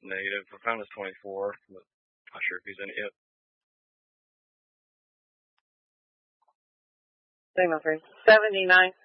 Negative. I found his 24, but not sure if he's in it yet. Signal 3. 79.